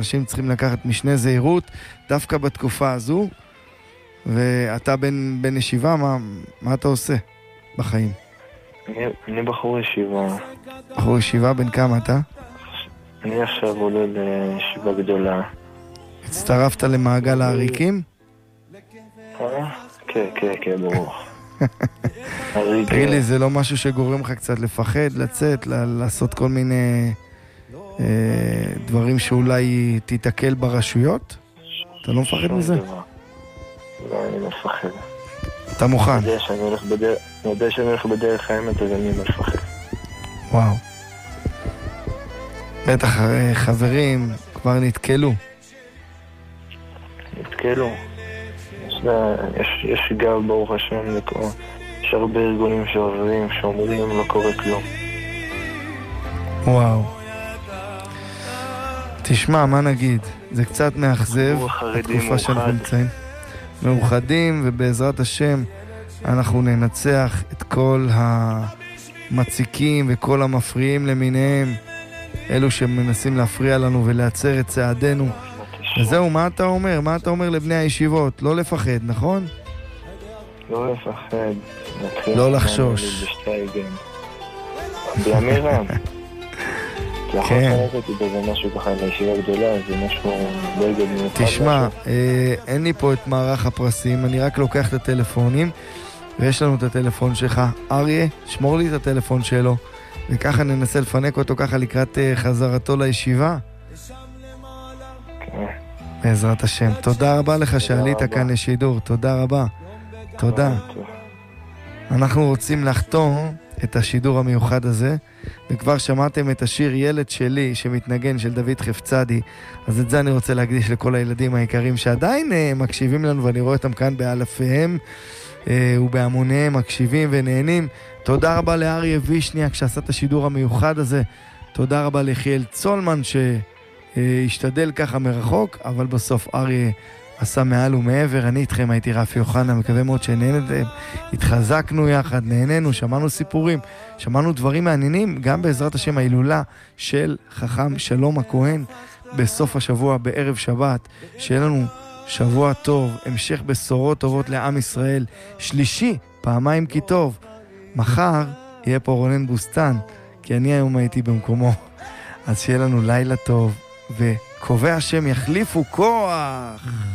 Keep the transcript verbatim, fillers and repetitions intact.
אנשים צריכים לקחת משנה זהירות, דווקא בתקופה הזו, ואתה בן, בן ישיבה, מה, מה אתה עושה בחיים? אני, אני בחור ישיבה. בחור ישיבה, בן כמה אתה? אני עכשיו עולה לישיבה גדולה. הצטרפת למעגל העריקים? אה? כן, כן, כן, ברור. תגיד לי, זה לא משהו שגורם לך קצת לפחד, לצאת, לעשות כל מיני דברים שאולי תיתקל ברשויות? אתה לא מפחד מזה? לא, אני מפחד. אתה מוכן? אני יודע שאני הולך בדרך האמת, אז אני מפחד. וואו. בטח חברים כבר נתקלו. נתקלו. יש גב ברוך השם לקרוא. יש הרבה ארגונים שעוברים, שאומרים לא קורה כלום. וואו. תשמע, מה נגיד? זה קצת מאכזב, התקופה שאנחנו נמצאים. מאוחדים, ובעזרת השם אנחנו ננצח את כל המציקים וכל המפריעים למיניהם, אלו שמנסים להפריע לנו ולעצר את צעדינו. וזהו, מה אתה אומר? מה אתה אומר לבני הישיבות? לא לפחד, נכון? לא לפחד. לא לחשוש. באמירם. כן. זה משהו ככה לישיבה גדולה, זה משהו בלגד מיוחד. תשמע, אין לי פה את מערך הפרסים, אני רק לוקח את הטלפונים, ויש לנו את הטלפון שלך. אריה, שמור לי את הטלפון שלו, וככה ננסה לפנק אותו ככה לקראת חזרתו לישיבה. כן. בעזרת השם. תודה רבה לך שעלית כאן לשידור, תודה רבה. תודה. אנחנו רוצים לחתום את השידור המיוחד הזה, וכבר שמעתם את השיר ילד שלי שמתנגן של דוד חפצדי, אז את זה אני רוצה להקדיש לכל הילדים היקרים שעדיין uh, מקשיבים לנו, ואני רואה אותם כאן באלפיהם uh, ובהמוניהם מקשיבים ונהנים. תודה רבה לאריה וישניאק שעשה את השידור המיוחד הזה, תודה רבה ליחיאל צולמן שהשתדל ככה מרחוק, אבל בסוף אריה עשה מעל ומעבר. אני איתכם הייתי רפי יוחנה, מקווה מאוד שנהנתם, התחזקנו יחד, נהנינו, שמענו סיפורים, שמענו דברים מעניינים, גם בעזרת השם ההילולה של חכם שלום הכהן בסוף השבוע בערב שבת. שיהיה לנו שבוע טוב, המשך בשורות טובות לעם ישראל, שלישי פעמיים כי טוב. מחר יהיה פה רונן בוסטן, כי אני היום הייתי במקומו, אז שיהיה לנו לילה טוב, וקובע השם יחליפו כוח.